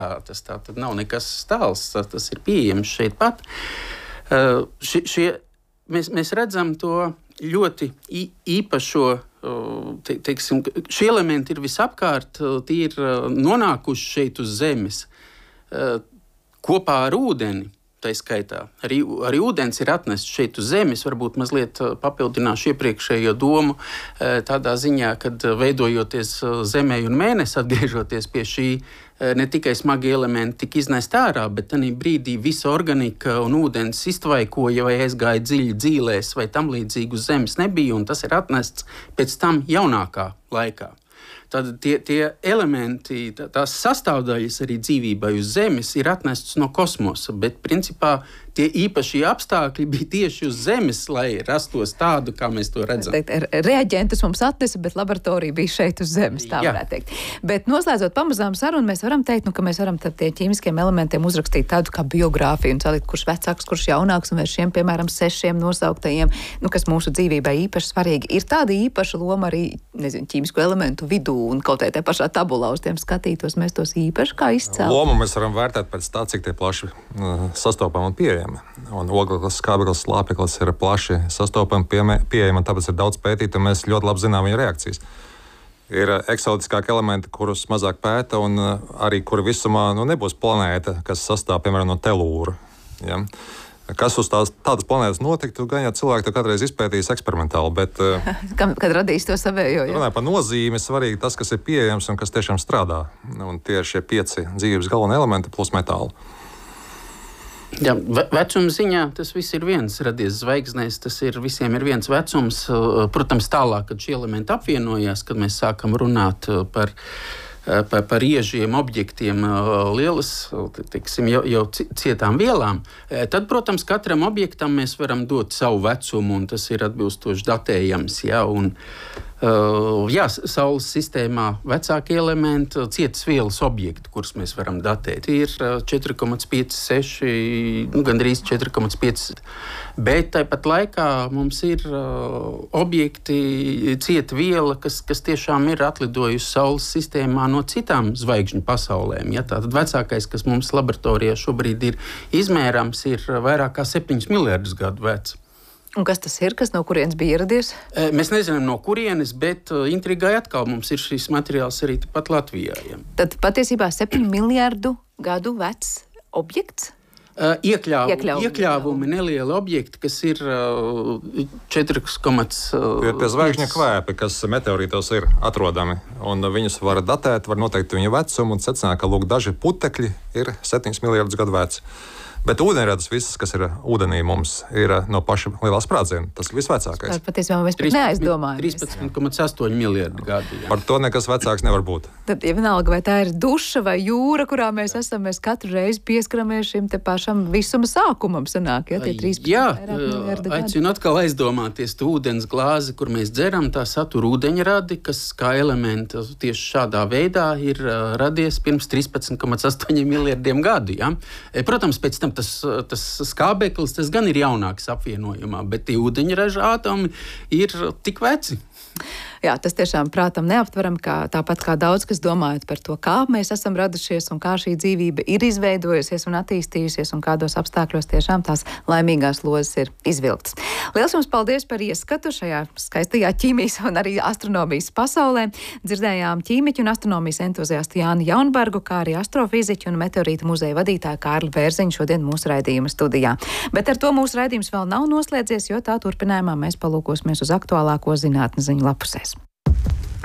Tas tā tad nav nekas tāls, tas ir pieejams šeit pat. Mēs redzam to ļoti īpašo, teiksim, šie elementi ir visapkārt, tie ir nonākuši šeit uz zemes kopā ar ūdeni. Tā skaitā. Arī ūdens ir atnests šeit uz zemes. Varbūt mazliet papildināšu iepriekšējo domu tādā ziņā, kad veidojoties zemē un mēnesi, atgriežoties pie šī, ne tikai smagi elementi tika iznest ārā, bet tajā brīdī visa organika un ūdens iztvaikoja vai aizgāja dziļi dzīlēs vai tam līdzīgi uz zemes nebija, un tas ir atnests pēc tam jaunākā laikā. Tad tie elementi, tās sastāvdaļas arī dzīvībai uz Zemes ir atnestas no kosmosa, bet principā tie īpašie apstākļi bija tieši uz Zemes, lai rastos tādu, kā mēs to redzam. Reaģentus mums atnesa, bet laboratorija bija šeit uz Zemes, tā varētu teikt. Bet noslēdzot pamazām sarunu, mēs varam teikt, ka mēs varam tie ķīmiskiem elementiem uzrakstīt tādu kā biogrāfiju un salikt, kurš vecāks, kurš jaunāks, un ar šiem, piemēram, 6 nosauktajiem, kas mūsu dzīvībai īpaši svarīgi. Ir tāda īpaša loma arī, ķīmisko elementu vidū, un kaut kā pašā tabulā uz tiem skatītos, mēs tos īpaši kā izcelt. Lomu mēs varam vērtēt pēc tā, cik tie plaši sastopami un pieejami. Un ogleklis, skābeklis, slāpeklis ir plaši sastopami, pieejami, un tāpēc ir daudz pētīt, un mēs ļoti labi zinām viņa reakcijas. Ir eksotiskāki elementi, kurus mazāk pēta, un arī kuri visumā nebūs planēta, kas sastāv, piemēram, no telūra. Ja? Kas uz tādas planētas notiktu, gan jau cilvēki to kādreiz izpētīs eksperimentāli, bet... Kad radīs to savējo, ja? Runāju par nozīmi, svarīgi tas, kas ir pieejams un kas tiešām strādā. Un tie ir šie 5 dzīvības galvenie elementi plus metāli. Jā, vecuma ziņā tas viss ir viens. Radies zvaigznēs, tas ir visiem ir viens vecums. Protams, tālāk, kad šie elementi apvienojās, kad mēs sākam runāt par iežiem, objektiem, lielas, teiksim, jau cietām vielām, tad, protams, katram objektam mēs varam dot savu vecumu, un tas ir atbilstoši datējams. Ja, un, Saules sistēmā vecākie elementi, cietas vielas objekti, kurus mēs varam datēt, ir 4,56, gandrīz 4,5. Bet tāpat laikā mums ir objekti, cieta viela, kas tiešām ir atlidojusi Saules sistēmā no citām zvaigžņu pasaulēm. Ja? Tātad vecākais, kas mums laboratorijā šobrīd ir izmērams, ir vairāk kā 7 miljardus gadu vecs. Un kas tas ir, kas no kurienes bija ieradies? Mēs nezinām no kurienes, bet intrigai atkal mums ir šis materiāls arī pat Latvijā. Ja. Tad patiesībā 7 miljardu gadu vecs objekts? Iekļāvumi nelieli objekti, kas ir 4, ir tie zvaigžņu kvēpi, kas meteorītos ir atrodami. Un viņus var datēt, var noteikt viņu vecumu un secināt, ka daži putekļi ir 7 miljardus gadu veci. Bet ūdeņradas visas, kas ir ūdenī mums, ir no paša lielā sprādziena. Tas ir visvecākais. Patiesībā mēs pat neaizdomājamies. 13,8 miljardi gadi. Jā. Par to nekas vecāks nevar būt. Tad, ja vienalga, vai tā ir duša vai jūra, kurā mēs esam, mēs katru reizi pieskaramies šim te pašam visuma sākumam sanāk, ja tie 13 miljardi gadi. Aicinu atkal aizdomāties to ūdens glāzi, kur mēs dzeram, tā satur ūdeņradi, kas kā elementa tieši šādā veidā ir radies pirms 13,8 miljardiem gadu. Ja? Protams, pēc tam tas skābeklis, tas gan ir jaunāks apvienojumā, bet tie ūdeņraža atomi ir tik veci. Jā, tas tiešām prātam neaptveram, tāpat kā daudz, kas domājot par to, kā mēs esam radušies un kā šī dzīvība ir izveidojusies un attīstījusies un kādos apstākļos tiešām tās laimīgās lozes ir izvilktas. Liels jums paldies par ieskatu šajā skaistajā ķīmijas un arī astronomijas pasaulē. Dzirdējām ķīmiķu un astronomijas entuziastu Jāni Jaunbergu, kā arī astrofiziķu un meteorītu muzeja vadītāju Kārli Bērziņu šodien mūsu raidījuma studijā. Bet ar to mūsu raidījums vēl nav noslēdzies, jo tā turpinājumā mēs palūkosimies uz aktuālāko zinātnes ziņu lapusēs.